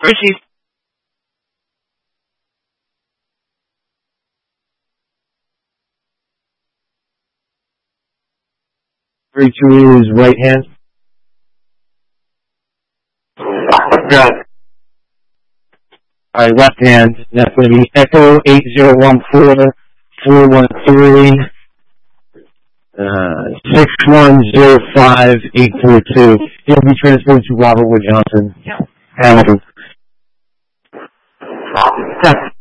Receive. 3-2 is right hand. Got it. Alright, left hand. That's going to be Echo 8014-413 6105-842. He'll be transferred to Robert Wood Johnson. Hamilton.